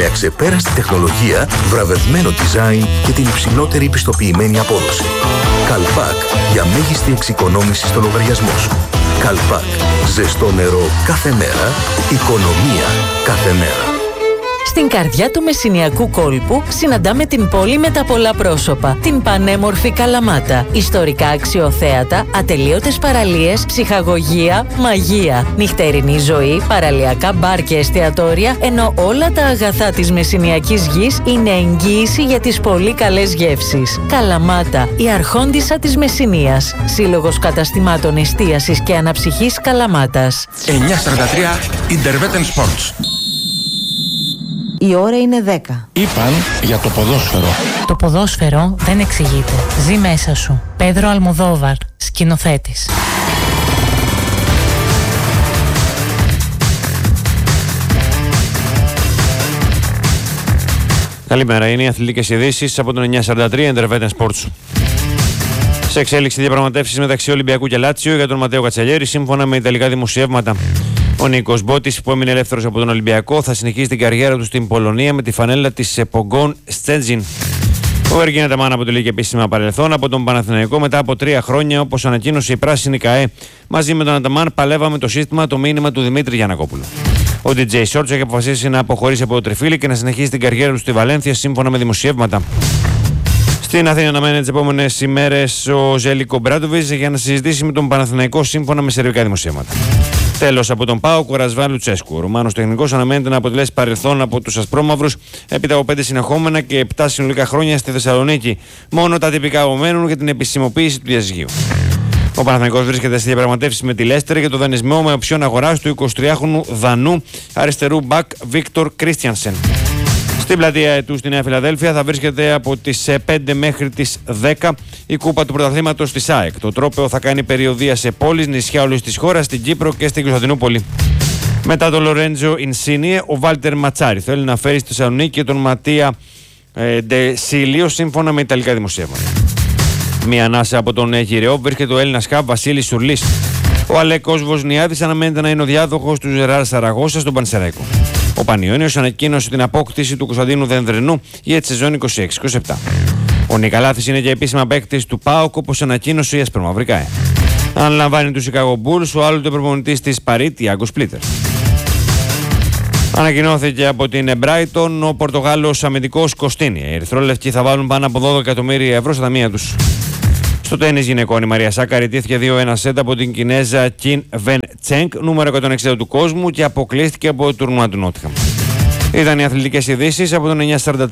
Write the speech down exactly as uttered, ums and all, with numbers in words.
για ξεπέραστη τεχνολογία, βραβευμένο design και την υψηλότερη πιστοποιημένη απόδοση. Καλπάκ, για μέγιστη εξοικονόμηση στο λογαριασμό σου. Καλπάκ, ζεστό νερό κάθε μέρα, οικονομία κάθε μέρα. Στην καρδιά του μεσσηνιακού κόλπου συναντάμε την πόλη με τα πολλά πρόσωπα, την πανέμορφη Καλαμάτα. Ιστορικά αξιοθέατα, ατελείωτες παραλίες, ψυχαγωγία, μαγεία, νυχτερινή ζωή, παραλιακά μπαρ και εστιατόρια, ενώ όλα τα αγαθά της μεσσηνιακής γης είναι εγγύηση για τις πολύ καλές γεύσεις. Καλαμάτα, η αρχόντισσα της Μεσσηνίας. Σύλλογος καταστημάτων εστίασης και αναψυχής Καλαμάτας. εννιά σαράντα τρία Intervetten Sports. Η ώρα είναι δέκα. Είπαν για το ποδόσφαιρο. Το ποδόσφαιρο δεν εξηγείται. Ζει μέσα σου. Πέδρο Αλμοδόβαρ, σκηνοθέτης. Καλημέρα, είναι οι αθλητικές ειδήσεις από τον εννιά σαράντα τρία Intervetten Sports. Σε εξέλιξη διαπραγματεύσεις μεταξύ Ολυμπιακού και Λάτσιο για τον Ματέο Κατσαλιέρη, σύμφωνα με ιταλικά δημοσιεύματα. Ο Νίκος Μπότης, που έμεινε ελεύθερος από τον Ολυμπιακό, θα συνεχίσει την καριέρα του στην Πολωνία με τη φανέλα της Πογκόν Στέτζιν. Ο Εργίνα Ταμάν αποτελεί και επίσημα παρελθόν από τον Παναθηναϊκό μετά από τρία χρόνια, όπως ανακοίνωσε η πράσινη ΚΑΕ. Μαζί με τον Αταμάν παλεύαμε το σύστημα, το μήνυμα του Δημήτρη Γιαννακόπουλου. Ο ντι τζέι Shorts έχει αποφασίσει να αποχωρήσει από το τριφύλι και να συνεχίσει την καριέρα του στη Βαλένθια, σύμφωνα με δημοσιεύματα. Στην Αθήνα αναμένεται τις επόμενες ημέρες ο Ζέλικο Μπράντοβιτς για να συζητήσει με τον Παναθηναϊκό, σύμφωνα με σερβικά δημοσιεύματα. Τέλος, από τον ΠΑΟΚ, ο Ρασβάν Λουτσέσκου. Ο Ρουμάνος τεχνικός αναμένεται να αποτελέσει παρελθόν από τους Ασπρόμαυρους έπειτα από πέντε συνεχόμενα και επτά συνολικά χρόνια στη Θεσσαλονίκη. Μόνο τα τυπικά απομένουν για την επισημοποίηση του διαζυγίου. Ο Παναθηναϊκός βρίσκεται στη διαπραγματεύση με τη Λέστερ για το δανεισμό με οψιόν αγοράς του εικοσιτριάχρονου Δανού αριστερού μπακ Βίκτορ Κρίστιανσεν. Στην πλατεία του στη Νέα Φιλαδέλφια θα βρίσκεται από τις πέντε μέχρι τις δέκα η κούπα του πρωταθλήματος της ΑΕΚ. Το τρόπαιο θα κάνει περιοδεία σε πόλεις, νησιά όλης της χώρας, στην Κύπρο και στην Κωνσταντινούπολη. Μετά τον Λορέντζο Ινσίνιε, ο Βάλτερ Ματσάρη θέλει να φέρει στη Θεσσαλονίκη και τον Ματία ε, Ντεσίλιο, σύμφωνα με ιταλικά δημοσιεύματα. Μία ανάσα από τον Γυρεό βρίσκεται ο Έλληνας χαβ Βασίλης Σουρλής. Ο Αλέκος Βοσνιάδης αναμένεται να είναι ο διάδοχος του Ζεράρ Σαραγώσα στον Πανσεραϊκό. Ο Πανιώνιος ανακοίνωσε την απόκτηση του Κωνσταντίνου Δενδρενού για τη σεζόν είκοσι έξι είκοσι επτά. Ο Νικαλάθης είναι και επίσημα παίκτης του ΠΑΟΚ, όπως ανακοίνωσε η Ασπρομαυρικά. Αναλαμβάνει του Chicago Bulls ο άλλοτε προπονητής της Παρί, Τιάγκο Σπλίτερ. Ανακοινώθηκε από την Brighton ο Πορτογάλος αμυντικός Κωστίνη. Οι Ερυθρόλευκοι θα βάλουν πάνω από δώδεκα εκατομμύρια ευρώ στα ταμεία τους. Στο τένις γυναικών, η Μαρία Σάκαρη τήθηκε δύο ένα σετ από την Κινέζα Κιν Βεν Τσένκ, νούμερο εκατόν εξήντα του κόσμου, και αποκλείστηκε από το τουρνουά του Νότιχαμ. Ήταν οι αθλητικές ειδήσεις από τον εννιά σαράντα τρία.